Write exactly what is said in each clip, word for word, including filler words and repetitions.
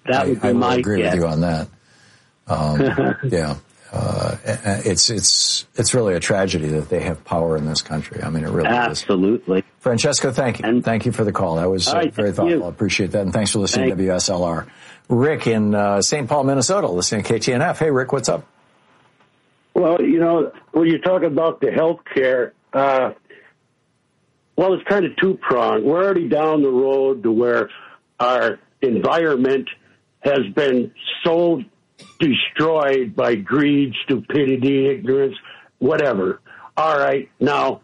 That I, would be I my agree guess. with you on that. Um, yeah. Uh, it's, it's, it's really a tragedy that they have power in this country. I mean, it really Absolutely. is. Absolutely. Francesco, thank you. And, thank you for the call. That was uh, right, very thoughtful. you. I appreciate that. And thanks for listening Thanks. to W S L R. Rick in uh, Saint Paul, Minnesota, listening to K T N F. Hey, Rick, what's up? Well, you know, when you're talking about the health care, uh, well, it's kind of two-pronged. We're already down the road to where our environment has been so destroyed by greed, stupidity, ignorance, whatever. All right, now,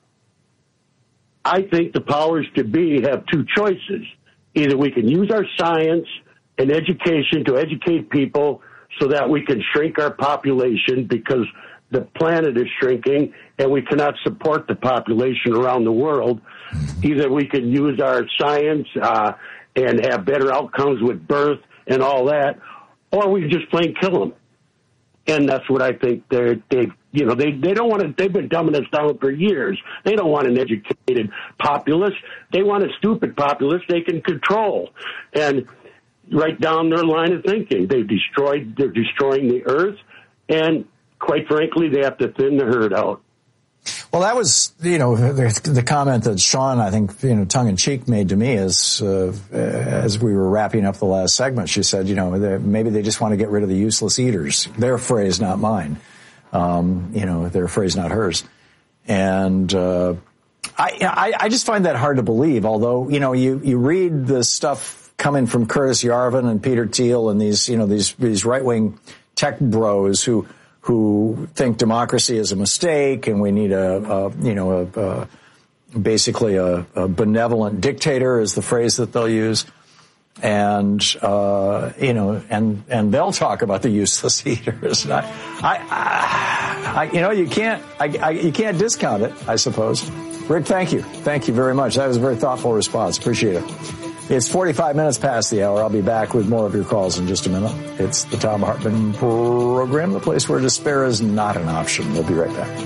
I think the powers to be have two choices. Either we can use our science and education to educate people so that we can shrink our population because the planet is shrinking and we cannot support the population around the world. Either we can use our science uh, and have better outcomes with birth and all that, or we can just plain kill them. And that's what I think they're, they, you know, they, they don't want to, they've been dumbing us down for years. They don't want an educated populace. They want a stupid populace they can control. And right down their line of thinking, they've destroyed, they're destroying the earth. And quite frankly, they have to thin the herd out. Well, that was, you know, the, the comment that Sean, I think, you know, tongue-in-cheek made to me as uh, as we were wrapping up the last segment. She said, you know, maybe they just want to get rid of the useless eaters. Their phrase, not mine. Um, you know, their phrase, not hers. And uh, I, I I just find that hard to believe, although, you know, you, you read the stuff coming from Curtis Yarvin and Peter Thiel and these, you know, these, these right-wing tech bros who who think democracy is a mistake and we need a, a you know, a, a basically a, a benevolent dictator is the phrase that they'll use. And, uh, you know, and, and they'll talk about the useless eaters. I, I, I, you know, you can't, I, I, you can't discount it, I suppose. Rick, thank you. Thank you very much. That was a very thoughtful response. Appreciate it. It's forty-five minutes past the hour. I'll be back with more of your calls in just a minute. It's the Thom Hartmann Program, the place where despair is not an option. We'll be right back.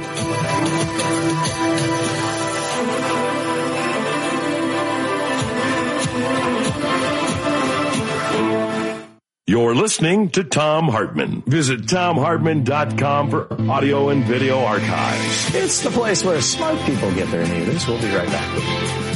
You're listening to Thom Hartmann. Visit Thom Hartmann dot com for audio and video archives. It's the place where smart people get their news. We'll be right back.